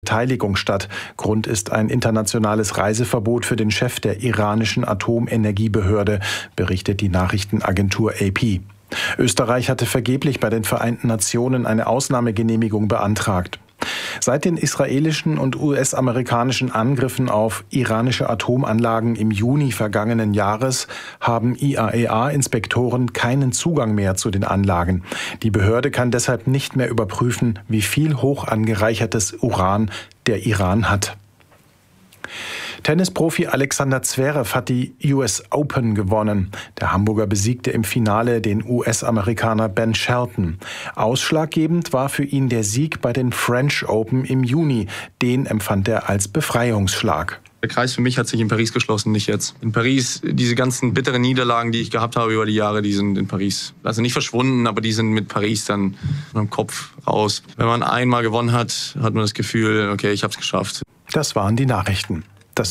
Beteiligung statt. Grund ist ein internationales Reiseverbot für den Chef der iranischen Atomenergiebehörde, berichtet die Nachrichtenagentur AP. Österreich hatte vergeblich bei den Vereinten Nationen eine Ausnahmegenehmigung beantragt. Seit den israelischen und US-amerikanischen Angriffen auf iranische Atomanlagen im Juni vergangenen Jahres haben IAEA-Inspektoren keinen Zugang mehr zu den Anlagen. Die Behörde kann deshalb nicht mehr überprüfen, wie viel hoch angereichertes Uran der Iran hat. Tennisprofi Alexander Zverev hat die US Open gewonnen. Der Hamburger besiegte im Finale den US-Amerikaner Ben Shelton. Ausschlaggebend war für ihn der Sieg bei den French Open im Juni. Den empfand er als Befreiungsschlag. Der Kreis für mich hat sich in Paris geschlossen, nicht jetzt. In Paris, diese ganzen bitteren Niederlagen, die ich gehabt habe über die Jahre, die sind in Paris. Also nicht verschwunden, aber die sind mit Paris dann im Kopf raus. Wenn man einmal gewonnen hat, hat man das Gefühl, okay, ich habe es geschafft. Das waren die Nachrichten.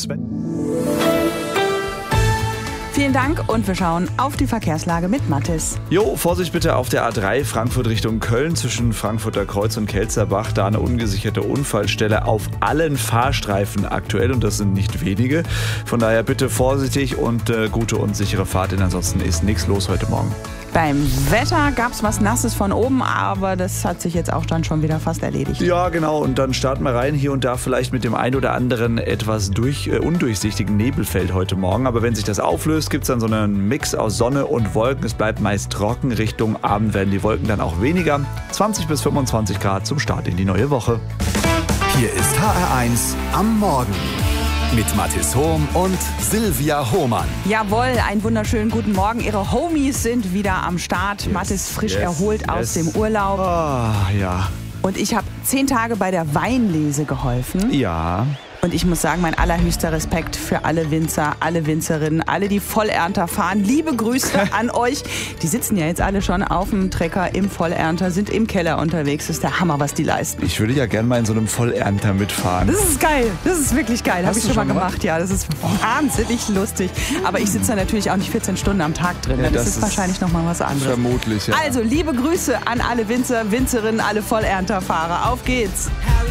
Vielen Dank und wir schauen auf die Verkehrslage mit Mathis. Vorsicht bitte auf der A3 Frankfurt Richtung Köln zwischen Frankfurter Kreuz und Kelzerbach. Da eine ungesicherte Unfallstelle auf allen Fahrstreifen aktuell und das sind nicht wenige. Von daher bitte vorsichtig und gute und sichere Fahrt, denn ansonsten ist nichts los heute Morgen. Beim Wetter gab es was Nasses von oben, aber das hat sich jetzt auch dann schon wieder fast erledigt. Ja, genau. Und dann starten wir rein. Hier und da vielleicht mit dem ein oder anderen etwas undurchsichtigen Nebelfeld heute Morgen. Aber wenn sich das auflöst, gibt es dann so einen Mix aus Sonne und Wolken. Es bleibt meist trocken. Richtung Abend werden die Wolken dann auch weniger. 20 bis 25 Grad zum Start in die neue Woche. Hier ist HR1 am Morgen. Mit Mathis Hohm und Silvia Hohmann. Jawohl, einen wunderschönen guten Morgen. Ihre Homies sind wieder am Start. Mathis frisch erholt aus dem Urlaub. Ja. Und ich habe 10 Tage bei der Weinlese geholfen. Ja. Und ich muss sagen, mein allerhöchster Respekt für alle Winzer, alle Winzerinnen, alle, die Vollernter fahren. Liebe Grüße an euch. Die sitzen ja jetzt alle schon auf dem Trecker im Vollernter, sind im Keller unterwegs. Das ist der Hammer, was die leisten. Ich würde ja gerne mal in so einem Vollernter mitfahren. Das ist geil. Das ist wirklich geil. Habe ich schon mal gemacht. Ja, das ist wahnsinnig lustig. Aber ich sitze da natürlich auch nicht 14 Stunden am Tag drin. Ja, das ist wahrscheinlich noch mal was anderes. Vermutlich, ja. Also, liebe Grüße an alle Winzer, Winzerinnen, alle Vollernterfahrer. Auf geht's.